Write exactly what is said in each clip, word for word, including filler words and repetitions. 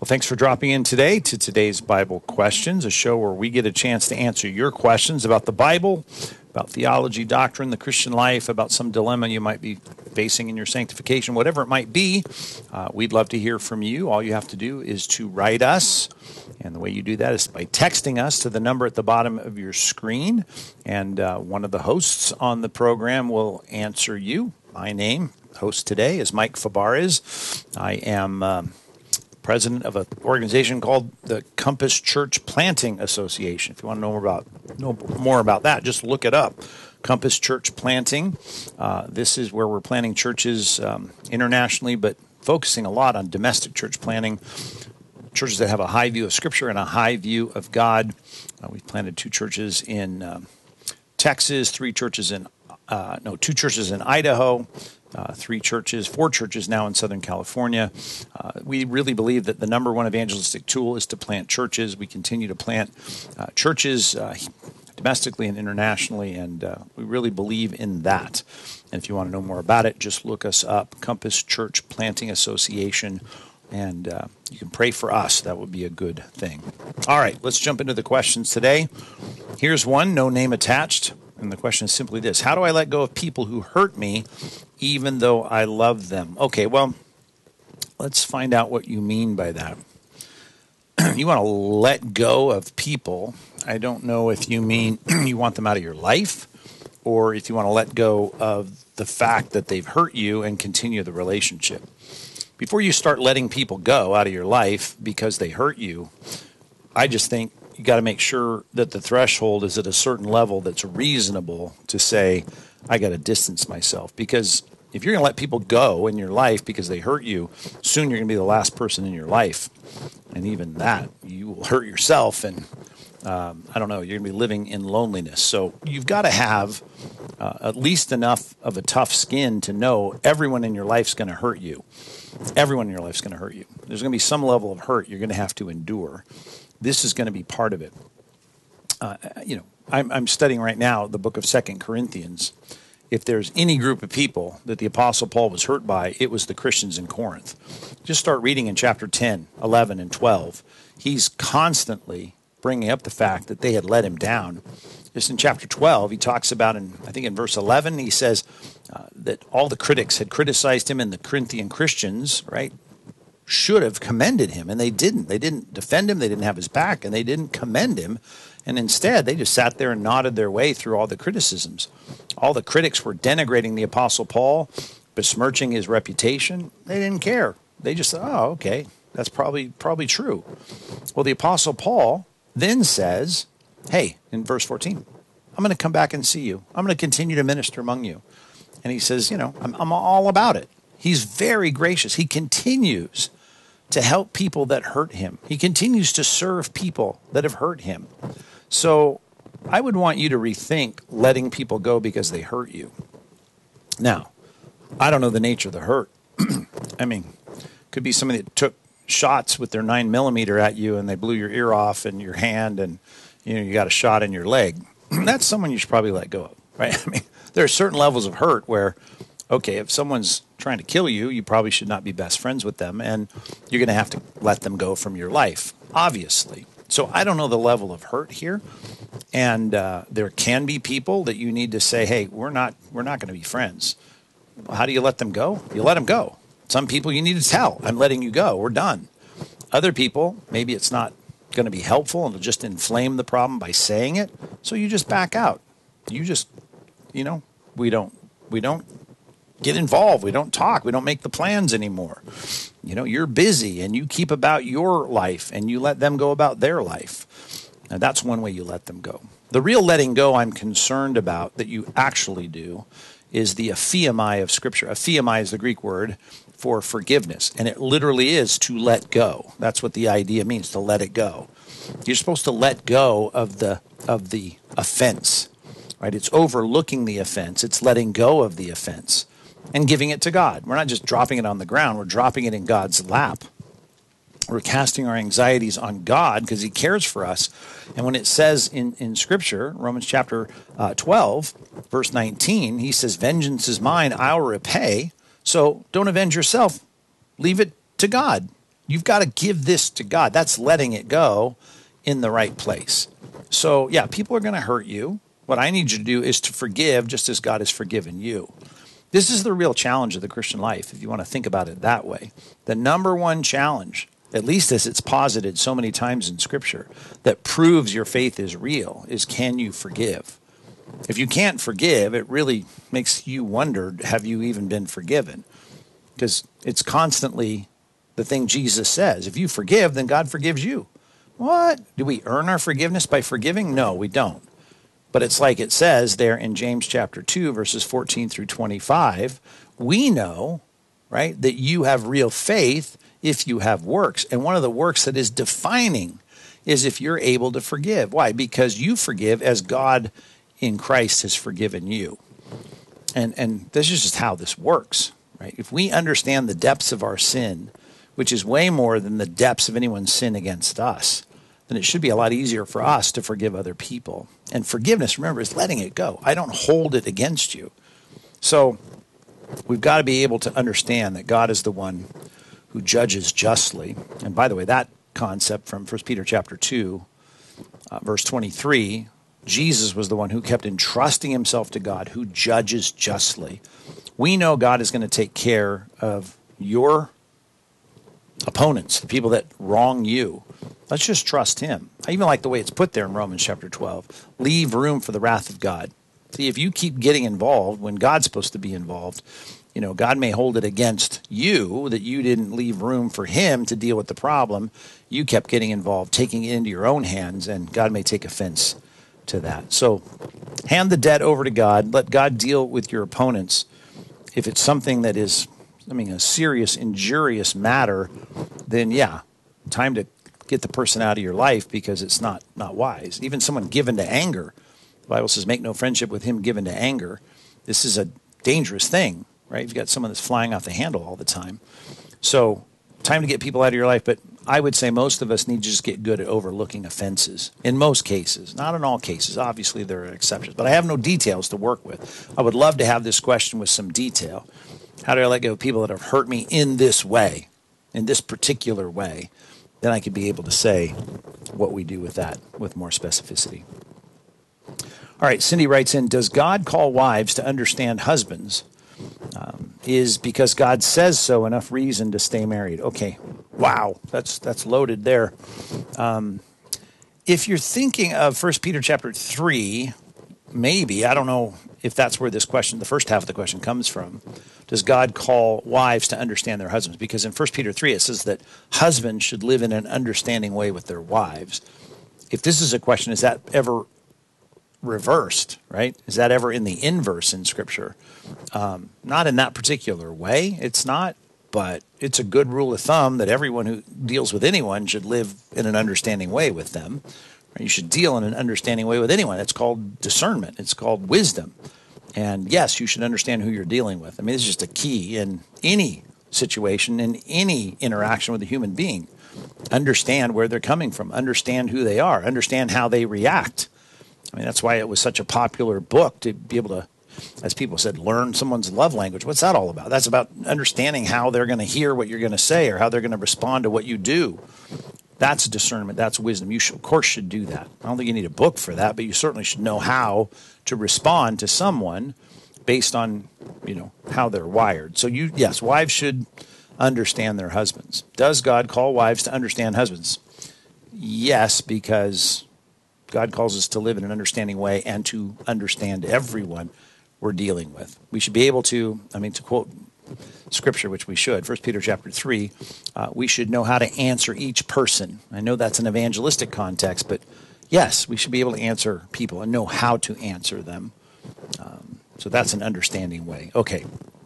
Thanks for dropping in today to today's Bible Questions, a show where we get a chance to answer your questions about the Bible, about theology, doctrine, the Christian life, about some dilemma you might be facing in your sanctification, whatever it might be. Uh, we'd love to hear from you. All you have to do is to write us, and the way you do that is by texting us to the number at the bottom of your screen, and uh, one of the hosts on the program will answer you. My name, host today, is Mike Fabarez. I am... Um, president of an organization called the Compass Church Planting Association. If you want to know more about know more about that, just look it up. Compass Church Planting. Uh, this is where we're planting churches um, internationally, but focusing a lot on domestic church planting, churches that have a high view of Scripture and a high view of God. Uh, we've planted two churches in um, Texas, three churches in uh, no, two churches in Idaho. Uh, three churches, four churches now in Southern California. Uh, we really believe that the number one evangelistic tool is to plant churches. We continue to plant uh, churches uh, domestically and internationally, and uh, we really believe in that. And if you want to know more about it, just look us up, Compass Church Planting Association, and uh, you can pray for us. That would be a good thing. All right, let's jump into the questions today. Here's one, no name attached. And the question is simply this: how do I let go of people who hurt me even though I love them? Okay, well, let's find out what you mean by that. You want to let go of people. I don't know if you mean you want them out of your life, or if you want to let go of the fact that they've hurt you and continue the relationship. Before you start letting people go out of your life because they hurt you, I just think you got to make sure that the threshold is at a certain level that's reasonable to say, I got to distance myself. Because if you're going to let people go in your life because they hurt you, soon you're going to be the last person in your life. And even that, you will hurt yourself. And um, I don't know, you're going to be living in loneliness. So you've got to have uh, at least enough of a tough skin to know everyone in your life's going to hurt you. Everyone in your life's going to hurt you. There's going to be some level of hurt you're going to have to endure. This is going to be part of it. Uh, you know, I'm, I'm studying right now the book of Second Corinthians. If there's any group of people that the Apostle Paul was hurt by, it was the Christians in Corinth. Just start reading in chapter ten, eleven, and twelve. He's constantly bringing up the fact that they had let him down. Just in chapter twelve, he talks about, in I think in verse eleven, he says uh, that all the critics had criticized him, and the Corinthian Christians, right, should have commended him, and they didn't. They didn't defend him, they didn't have his back, and they didn't commend him. And instead, they just sat there and nodded their way through all the criticisms. All the critics were denigrating the Apostle Paul, besmirching his reputation. They didn't care. They just said, oh, okay, that's probably probably true. Well, the Apostle Paul then says, hey, in verse fourteen, I'm going to come back and see you. I'm going to continue to minister among you. And he says, you know, I'm, I'm all about it. He's very gracious. He continues to help people that hurt him. He continues to serve people that have hurt him. So I would want you to rethink letting people go because they hurt you. Now, I don't know the nature of the hurt. I mean, could be somebody that took shots with their nine millimeter at you and they blew your ear off and your hand and you know you got a shot in your leg. That's someone you should probably let go of, right? I mean, there are certain levels of hurt where, okay, if someone's trying to kill you, you probably should not be best friends with them, and you're going to have to let them go from your life, obviously. So I don't know the level of hurt here, and uh, there can be people that you need to say, hey, we're not we're not going to be friends. Well, how do you let them go? You let them go. Some people you need to tell, I'm letting you go. We're done. Other people, maybe it's not going to be helpful and it'll just inflame the problem by saying it, so you just back out. You just, you know, we don't we don't get involved. We don't talk. We don't make the plans anymore. You know, you're busy and you keep about your life and you let them go about their life. Now, that's one way you let them go. The real letting go I'm concerned about that you actually do is the aphiamai of Scripture. Aphiamai is the Greek word for forgiveness, and it literally is to let go. That's what the idea means, to let it go. You're supposed to let go of the of the offense, right? It's overlooking the offense. It's letting go of the offense and giving it to God. We're not just dropping it on the ground. We're dropping it in God's lap. We're casting our anxieties on God because he cares for us. And when it says in, in Scripture, Romans chapter uh, twelve, verse nineteen, he says, vengeance is mine, I'll repay. So don't avenge yourself. Leave it to God. You've got to give this to God. That's letting it go in the right place. So, yeah, people are going to hurt you. What I need you to do is to forgive just as God has forgiven you. This is the real challenge of the Christian life, if you want to think about it that way. The number one challenge, at least as it's posited so many times in Scripture, that proves your faith is real, is can you forgive? If you can't forgive, it really makes you wonder, have you even been forgiven? Because it's constantly the thing Jesus says. If you forgive, then God forgives you. What? Do we earn our forgiveness by forgiving? No, we don't. But it's like it says there in James chapter two, verses fourteen through twenty-five, we know, right, that you have real faith if you have works. And one of the works that is defining is if you're able to forgive. Why? Because you forgive as God in Christ has forgiven you. And and this is just how this works, right? If we understand the depths of our sin, which is way more than the depths of anyone's sin against us, then it should be a lot easier for us to forgive other people. And forgiveness, remember, is letting it go. I don't hold it against you. So we've got to be able to understand that God is the one who judges justly. And by the way, that concept from First Peter chapter two, uh, verse twenty-three, Jesus was the one who kept entrusting himself to God, who judges justly. We know God is going to take care of your opponents, the people that wrong you. Let's just trust him. I even like the way it's put there in Romans chapter twelve. Leave room for the wrath of God. See, if you keep getting involved when God's supposed to be involved, you know, God may hold it against you that you didn't leave room for him to deal with the problem. You kept getting involved, taking it into your own hands, and God may take offense to that. So hand the debt over to God. Let God deal with your opponents. If it's something that is, I mean, a serious, injurious matter, then yeah, time to get the person out of your life because it's not, not wise. Even someone given to anger, the Bible says, make no friendship with him given to anger. This is a dangerous thing, right? You've got someone that's flying off the handle all the time. So time to get people out of your life, but I would say most of us need to just get good at overlooking offenses in most cases, not in all cases. Obviously, there are exceptions, but I have no details to work with. I would love to have this question with some detail. How do I let go of people that have hurt me in this way, in this particular way? Then I could be able to say what we do with that with more specificity. All right, Cindy writes in, does God call wives to understand husbands? Um, is because God says so enough reason to stay married? Okay, wow, that's that's loaded there. Um, if you're thinking of First Peter chapter three, maybe, I don't know if that's where this question, the first half of the question comes from. Does God call wives to understand their husbands? Because in First Peter three, it says that husbands should live in an understanding way with their wives. If this is a question, is that ever reversed, right? Is that ever in the inverse in Scripture? Um, not in that particular way. It's not, but it's a good rule of thumb that everyone who deals with anyone should live in an understanding way with them. You should deal in an understanding way with anyone. It's called discernment. It's called wisdom. And yes, you should understand who you're dealing with. I mean, it's just a key in any situation, in any interaction with a human being. Understand where they're coming from. Understand who they are. Understand how they react. I mean, that's why it was such a popular book, to be able to, as people said, learn someone's love language. What's that all about? That's about understanding how they're going to hear what you're going to say or how they're going to respond to what you do. That's discernment. That's wisdom. You, should, of course, should do that. I don't think you need a book for that, but you certainly should know how to respond to someone based on, you know, how they're wired. So, you, yes, wives should understand their husbands. Does God call wives to understand husbands? Yes, because God calls us to live in an understanding way and to understand everyone we're dealing with. We should be able to, I mean, to quote Scripture, which we should, First Peter chapter three, uh, we should know how to answer each person. I know that's an evangelistic context, but yes, we should be able to answer people and know how to answer them. Um, so that's an understanding way. Okay.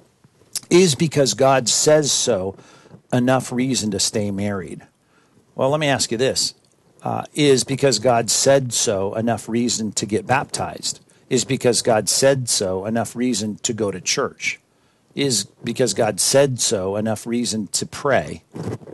Is because God says so enough reason to stay married? Well, let me ask you this. Uh, is because God said so enough reason to get baptized? Is because God said so enough reason to go to church? Is because God said so enough reason to pray?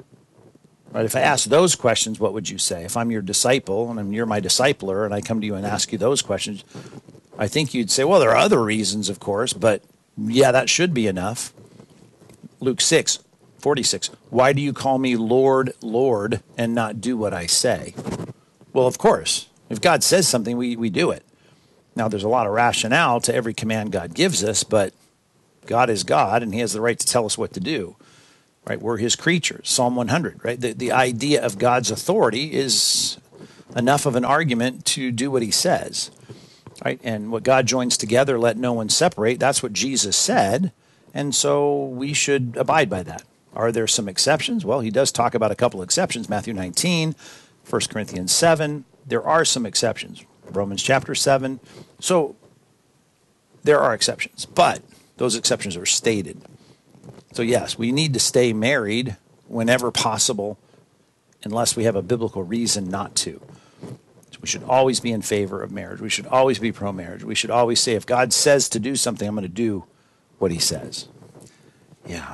Right? If I ask those questions, what would you say? If I'm your disciple and you're my discipler and I come to you and ask you those questions, I think you'd say, well, there are other reasons, of course, but yeah, that should be enough. Luke six, forty-six, why do you call me Lord, Lord, and not do what I say? Well, of course, if God says something, we, we do it. Now, there's a lot of rationale to every command God gives us, but God is God, and he has the right to tell us what to do. Right? We're his creatures. Psalm one hundred, right? The, the idea of God's authority is enough of an argument to do what he says. Right? And what God joins together, let no one separate. That's what Jesus said. And so we should abide by that. Are there some exceptions? Well, he does talk about a couple of exceptions. Matthew nineteen, First Corinthians seven. There are some exceptions. Romans chapter seven. So there are exceptions, but those exceptions are stated. So yes, we need to stay married whenever possible, unless we have a biblical reason not to. So we should always be in favor of marriage. We should always be pro-marriage. We should always say, if God says to do something, I'm going to do what he says. Yeah.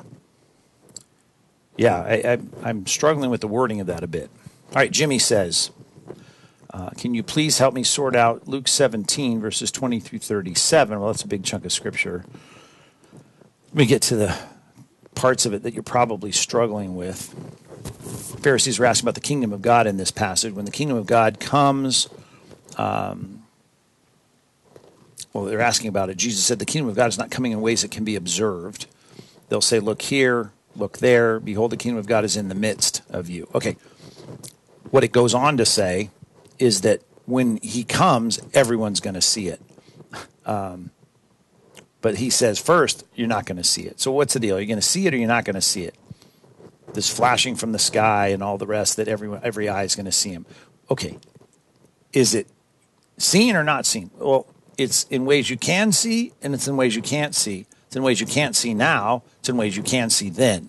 Yeah, I, I, I'm struggling with the wording of that a bit. All right, Jimmy says, uh, can you please help me sort out Luke seventeen, verses twenty through thirty-seven? Well, that's a big chunk of scripture. Let me get to the parts of it that you're probably struggling with. Pharisees were asking about the kingdom of God in this passage. When the kingdom of God comes, um, well, they're asking about it. Jesus said the kingdom of God is not coming in ways that can be observed. They'll say, look here, look there. Behold, the kingdom of God is in the midst of you. Okay. What it goes on to say is that when he comes, everyone's going to see it. Um, but he says, first, you're not going to see it. So what's the deal? Are you going to see it or you're not going to see it? This flashing from the sky and all the rest that everyone, every eye is going to see him. Okay. Is it seen or not seen? Well, it's in ways you can see and it's in ways you can't see. It's in ways you can't see now. It's in ways you can see then.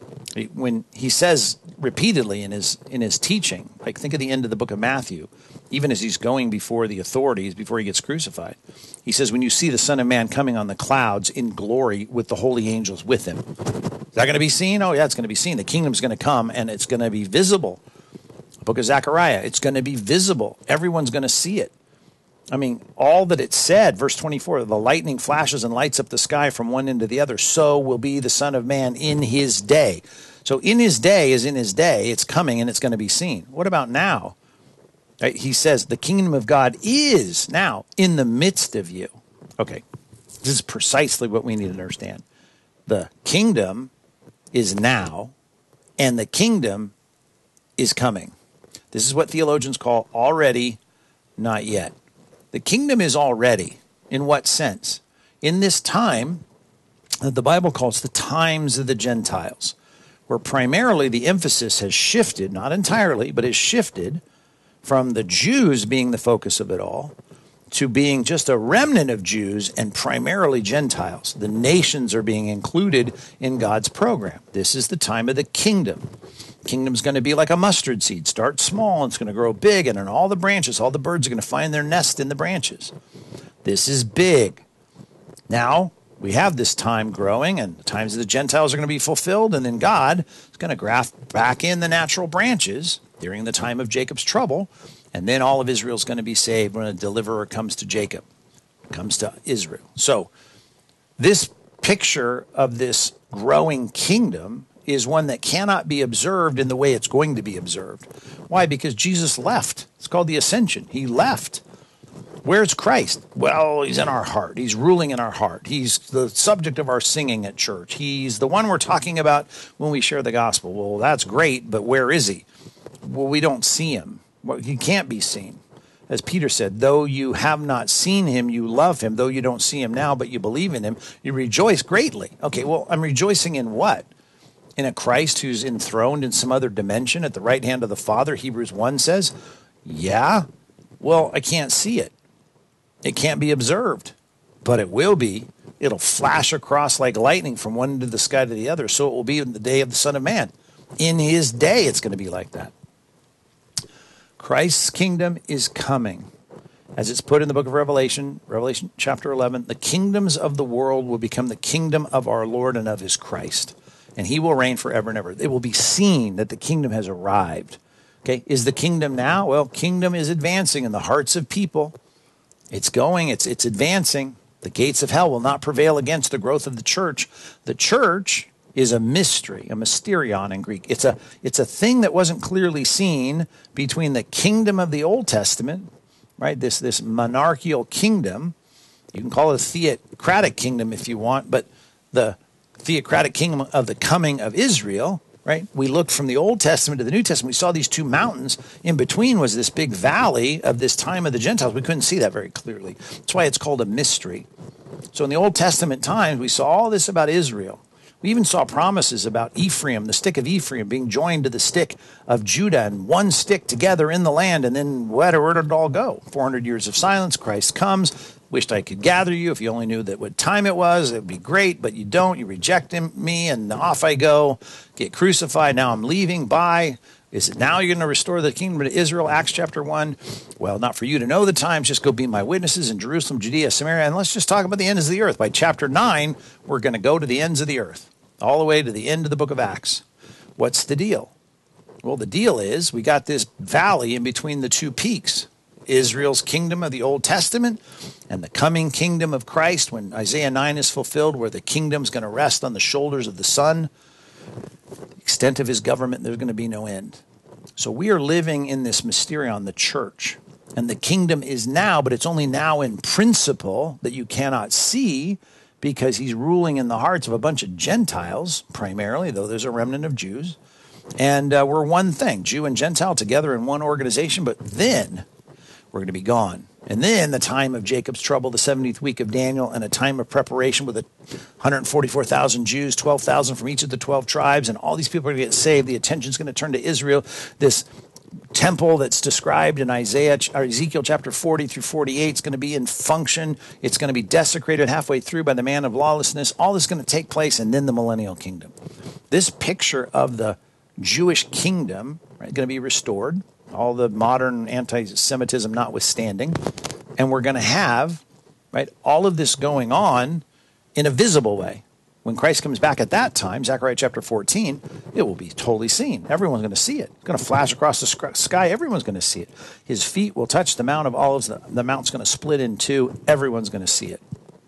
When he says repeatedly in his in his teaching, like think of the end of the book of Matthew, even as he's going before the authorities, before he gets crucified, he says, when you see the Son of Man coming on the clouds in glory with the holy angels with him. Is that going to be seen? Oh, yeah, it's going to be seen. The kingdom's going to come and it's going to be visible. The book of Zechariah, it's going to be visible. Everyone's going to see it. I mean, all that it said, verse twenty-four, the lightning flashes and lights up the sky from one end to the other. So will be the Son of Man in his day. So in his day is in his day. It's coming and it's going to be seen. What about now? Right? He says the kingdom of God is now in the midst of you. Okay, this is precisely what we need to understand. The kingdom is now and the kingdom is coming. This is what theologians call already, not yet. The kingdom is already. In what sense? In this time that the Bible calls the times of the Gentiles, where primarily the emphasis has shifted, not entirely, but has shifted from the Jews being the focus of it all to being just a remnant of Jews and primarily Gentiles. The nations are being included in God's program. This is the time of the kingdom. Kingdom's going to be like a mustard seed. Start small, and it's going to grow big, and in all the branches, all the birds are going to find their nest in the branches. This is big. Now, we have this time growing, and the times of the Gentiles are going to be fulfilled, and then God is going to graft back in the natural branches during the time of Jacob's trouble, and then all of Israel is going to be saved when a deliverer comes to Jacob, comes to Israel. So this picture of this growing kingdom is one that cannot be observed in the way it's going to be observed. Why? Because Jesus left. It's called the ascension. He left. Where's Christ? Well, he's in our heart. He's ruling in our heart. He's the subject of our singing at church. He's the one we're talking about when we share the gospel. Well, that's great, but where is he? Well, we don't see him. Well, he can't be seen. As Peter said, though you have not seen him, you love him. Though you don't see him now, but you believe in him, you rejoice greatly. Okay, well, I'm rejoicing in what? In a Christ who's enthroned in some other dimension at the right hand of the Father, Hebrews one says, yeah, well, I can't see it. It can't be observed, but it will be. It'll flash across like lightning from one end of the sky to the other, so it will be in the day of the Son of Man. In his day, it's going to be like that. Christ's kingdom is coming. As it's put in the book of Revelation, Revelation chapter eleven, the kingdoms of the world will become the kingdom of our Lord and of his Christ. And he will reign forever and ever. It will be seen that the kingdom has arrived. Okay, is the kingdom now? Well, kingdom is advancing in the hearts of people. It's going, it's it's advancing. The gates of hell will not prevail against the growth of the church. The church is a mystery, a mysterion in Greek. It's a, it's a thing that wasn't clearly seen between the kingdom of the Old Testament, right, this, this monarchical kingdom. You can call it a theocratic kingdom if you want, but the theocratic kingdom of the coming of Israel, right? We looked from the Old Testament to the New Testament. We saw these two mountains. In between was this big valley of this time of the Gentiles. We couldn't see that very clearly. That's why it's called a mystery. So in the Old Testament times, we saw all this about Israel. We even saw promises about Ephraim, the stick of Ephraim, being joined to the stick of Judah, and one stick together in the land, and then where did it all go? four hundred years of silence, Christ comes. Wished I could gather you. If you only knew that what time it was, it would be great, but you don't. You reject him, me, and off I go, get crucified. Now I'm leaving. Bye. Is it now you're going to restore the kingdom to Israel? Acts chapter one. Well, not for you to know the times. Just go be my witnesses in Jerusalem, Judea, Samaria, and let's just talk about the ends of the earth. By chapter nine, we're going to go to the ends of the earth, all the way to the end of the book of Acts. What's the deal? Well, the deal is we got this valley in between the two peaks, Israel's kingdom of the Old Testament and the coming kingdom of Christ when Isaiah nine is fulfilled, where the kingdom's going to rest on the shoulders of the Son. The extent of his government, there's going to be no end. So we are living in this mysterion, the church. And the kingdom is now, but it's only now in principle that you cannot see, because he's ruling in the hearts of a bunch of Gentiles, primarily, though there's a remnant of Jews. And uh, we're one thing, Jew and Gentile together in one organization, but then we're going to be gone. And then the time of Jacob's trouble, the seventieth week of Daniel, and a time of preparation with one hundred forty-four thousand Jews, twelve thousand from each of the twelve tribes, and all these people are going to get saved. The attention's going to turn to Israel. This temple that's described in Isaiah or Ezekiel chapter forty through forty-eight is going to be in function. It's going to be desecrated halfway through by the man of lawlessness. All this is going to take place, and then the millennial kingdom. This picture of the Jewish kingdom, right, going to be restored, all the modern anti-Semitism notwithstanding, and we're going to have, right, all of this going on in a visible way. When Christ comes back at that time, Zechariah chapter fourteen, it will be totally seen. Everyone's going to see it. It's going to flash across the sky. Everyone's going to see it. His feet will touch the Mount of Olives. The, the mount's going to split in two. Everyone's going to see it.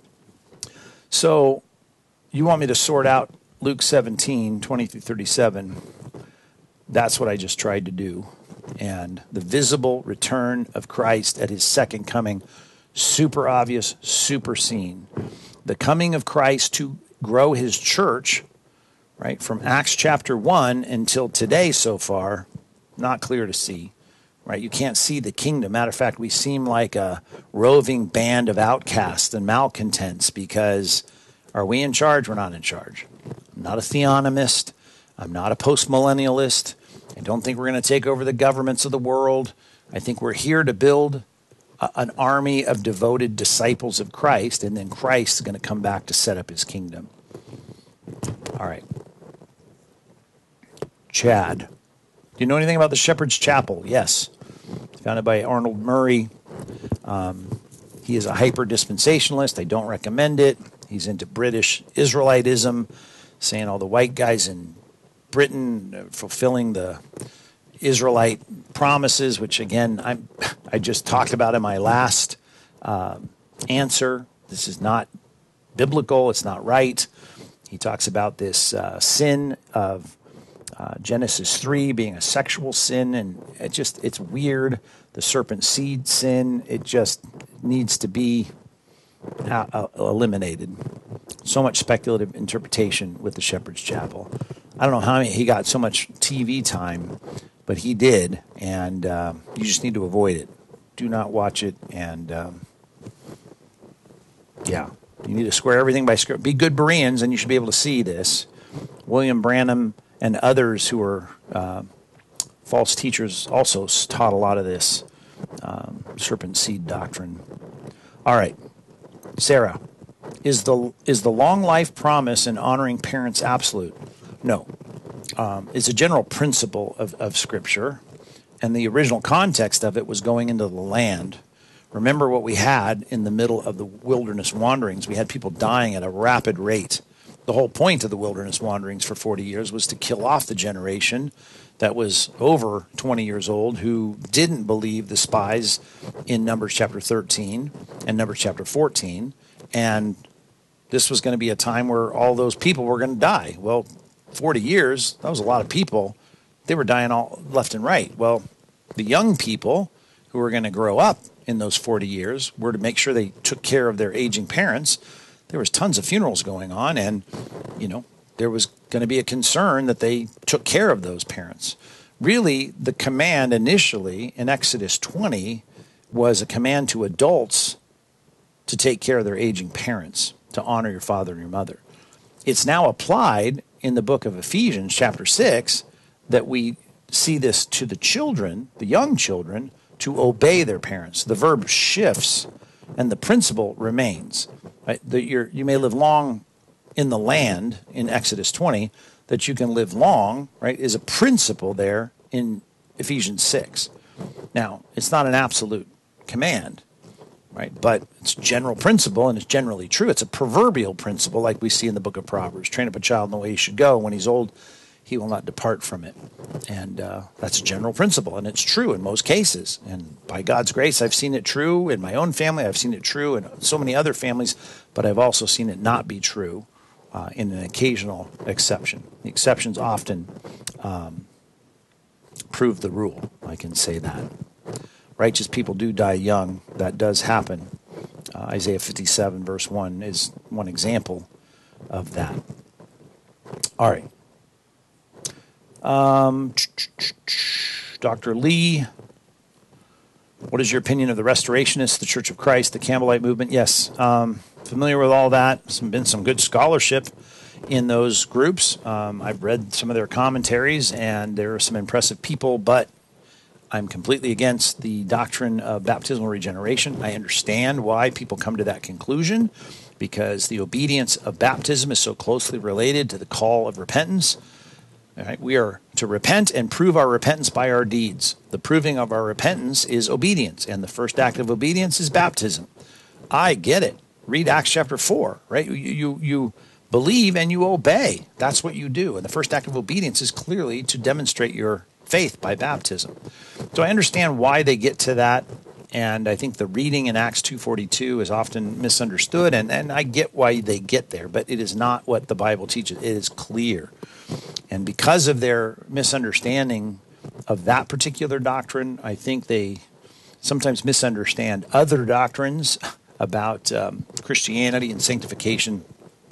So you want me to sort out Luke seventeen, twenty through thirty-seven. That's what I just tried to do. And the visible return of Christ at his second coming, super obvious, super seen. The coming of Christ to grow his church, right, from Acts chapter one until today so far, not clear to see, right? You can't see the kingdom. Matter of fact, we seem like a roving band of outcasts and malcontents because are we in charge? We're not in charge. I'm not a theonomist. I'm not a postmillennialist. I don't think we're going to take over the governments of the world. I think we're here to build a, an army of devoted disciples of Christ, and then Christ is going to come back to set up his kingdom. All right. Chad. Do you know anything about the Shepherd's Chapel? Yes. Founded by Arnold Murray. Um, he is a hyper-dispensationalist. I don't recommend it. He's into British Israelitism, saying all the white guys in Britain fulfilling the Israelite promises, which again I'm, I just talked about in my last uh, answer. This is not biblical. It's not right. He talks about this uh, sin of uh, Genesis three being a sexual sin, and it just it's weird. The serpent seed sin. It just needs to be uh, eliminated. So much speculative interpretation with the Shepherd's Chapel. I don't know how he got so much T V time, but he did, and uh, you just need to avoid it. Do not watch it, and um, yeah, you need to square everything by square. Be good Bereans, and you should be able to see this. William Branham and others who are uh, false teachers also taught a lot of this um, serpent seed doctrine. All right, Sarah, is the is the long life promise and honoring parents absolute? No. Um, it's a general principle of, of Scripture, and the original context of it was going into the land. Remember what we had in the middle of the wilderness wanderings. We had people dying at a rapid rate. The whole point of the wilderness wanderings for forty years was to kill off the generation that was over twenty years old who didn't believe the spies in Numbers chapter thirteen and Numbers chapter fourteen, and this was going to be a time where all those people were going to die. Well, forty years, that was a lot of people. They were dying all left and right. Well, the young people who were going to grow up in those forty years were to make sure they took care of their aging parents. There was tons of funerals going on, and, you know, there was going to be a concern that they took care of those parents. Really, the command initially in Exodus twenty was a command to adults to take care of their aging parents, to honor your father and your mother. It's now applied in the book of Ephesians, chapter six, that we see this to the children, the young children, to obey their parents. The verb shifts, and the principle remains. Right? The, you're, you may live long in the land in Exodus twenty, that you can live long, right, is a principle there in Ephesians six. Now, it's not an absolute command, right, but it's a general principle, and it's generally true. It's a proverbial principle, like we see in the book of Proverbs. Train up a child in the way he should go. When he's old, he will not depart from it. And uh, that's a general principle, and it's true in most cases. And by God's grace, I've seen it true in my own family. I've seen it true in so many other families, but I've also seen it not be true uh, in an occasional exception. The exceptions often um, prove the rule. I can say that. Righteous people do die young. That does happen. Uh, Isaiah fifty-seven, verse one, is one example of that. All right. Um, Doctor Lee, what is your opinion of the Restorationists, the Church of Christ, the Campbellite movement? Yes, um, familiar with all that. There's been some good scholarship in those groups. Um, I've read some of their commentaries, and there are some impressive people, but I'm completely against the doctrine of baptismal regeneration. I understand why people come to that conclusion, because the obedience of baptism is so closely related to the call of repentance. All right, we are to repent and prove our repentance by our deeds. The proving of our repentance is obedience, and the first act of obedience is baptism. I get it. Read Acts chapter four, right? You, you, you believe and you obey. That's what you do. And the first act of obedience is clearly to demonstrate your faith by baptism. So I understand why they get to that, and I think the reading in Acts two forty-two is often misunderstood, and, and I get why they get there, but it is not what the Bible teaches. It is clear. And because of their misunderstanding of that particular doctrine, I think they sometimes misunderstand other doctrines about um, Christianity and sanctification.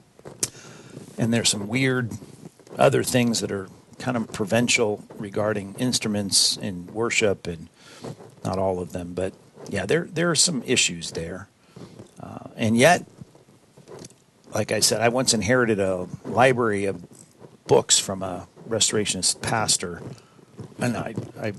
And there's some weird other things that are kind of provincial regarding instruments in worship, and not all of them. But yeah, there there are some issues there. Uh, and yet, like I said, I once inherited a library of books from a Restorationist pastor, and I, I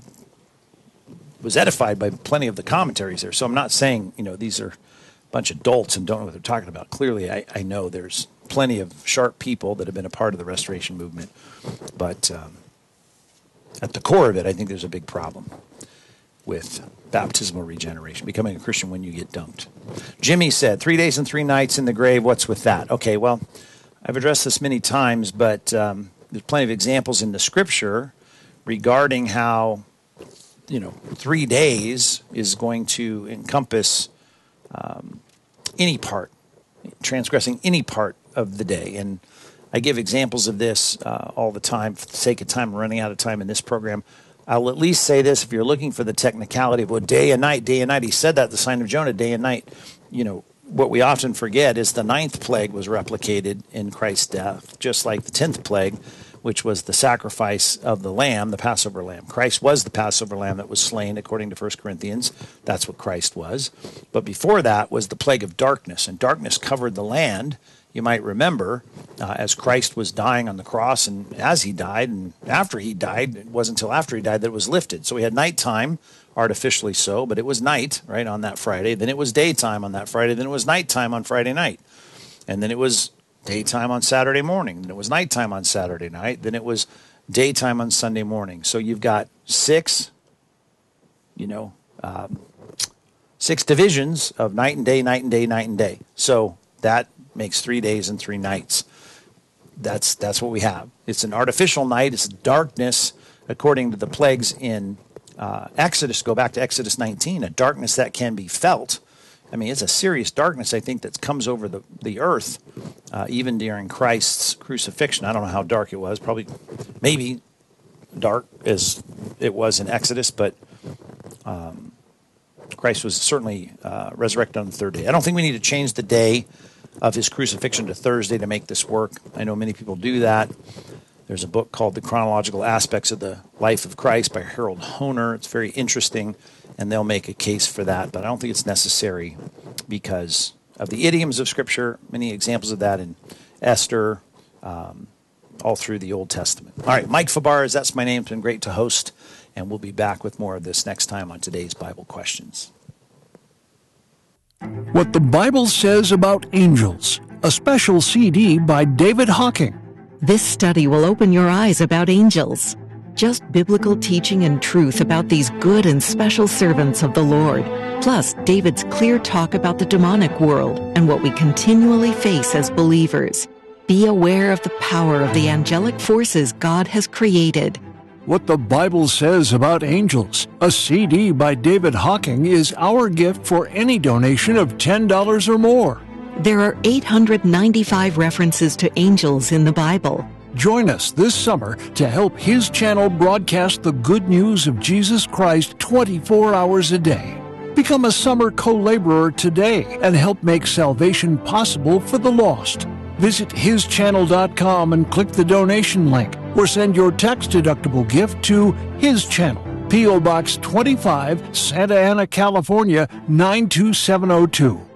was edified by plenty of the commentaries there. So I'm not saying, you know, these are a bunch of dolts and don't know what they're talking about. Clearly, I, I know there's plenty of sharp people that have been a part of the Restoration movement, but um, at the core of it, I think there's a big problem with baptismal regeneration, becoming a Christian when you get dunked. Jimmy said, three days and three nights in the grave, what's with that? Okay, well, I've addressed this many times, but um, there's plenty of examples in the Scripture regarding how, you know, three days is going to encompass um, any part, transgressing any part of the day. And I give examples of this uh, all the time. For the sake of time, I'm running out of time in this program. I'll at least say this: if you're looking for the technicality of what day and night, day and night, he said that, the sign of Jonah, day and night, you know, what we often forget is the ninth plague was replicated in Christ's death, just like the tenth plague, which was the sacrifice of the lamb, the Passover lamb. Christ was the Passover lamb that was slain, according to First Corinthians. That's what Christ was. But before that was the plague of darkness, and darkness covered the land. You might remember, uh, as Christ was dying on the cross, and as he died, and after he died, it wasn't until after he died that it was lifted. So we had nighttime, artificially so, but it was night, right, on that Friday. Then it was daytime on that Friday. Then it was nighttime on Friday night. And then it was daytime on Saturday morning. Then it was nighttime on Saturday night. Then it was daytime on Sunday morning. So you've got six, you know, um, six divisions of night and day, night and day, night and day. So that makes three days and three nights. That's that's what we have. It's an artificial night. It's darkness, according to the plagues in uh, Exodus. Go back to Exodus nineteen, a darkness that can be felt. I mean, it's a serious darkness, I think, that comes over the, the earth, uh, even during Christ's crucifixion. I don't know how dark it was, probably, maybe dark as it was in Exodus, but um, Christ was certainly uh, resurrected on the third day. I don't think we need to change the day of his crucifixion to Thursday to make this work. I know many people do that. There's a book called The Chronological Aspects of the Life of Christ by Harold Hoehner. It's very interesting, and they'll make a case for that, but I don't think it's necessary because of the idioms of Scripture, many examples of that in Esther, um, all through the Old Testament. All right, Mike Fabarez, that's my name. It's been great to host, and we'll be back with more of this next time on today's Bible Questions. What the Bible Says About Angels, a special C D by David Hocking. This study will open your eyes about angels. Just biblical teaching and truth about these good and special servants of the Lord. Plus, David's clear talk about the demonic world and what we continually face as believers. Be aware of the power of the angelic forces God has created. What the Bible Says About Angels, a C D by David Hocking, is our gift for any donation of ten dollars or more. There are eight hundred ninety-five references to angels in the Bible. Join us this summer to help his channel broadcast the good news of Jesus Christ twenty-four hours a day. Become a summer co-laborer today and help make salvation possible for the lost. Visit his channel dot com and click the donation link, or send your tax-deductible gift to His Channel, P O Box twenty-five, Santa Ana, California, nine two seven oh two.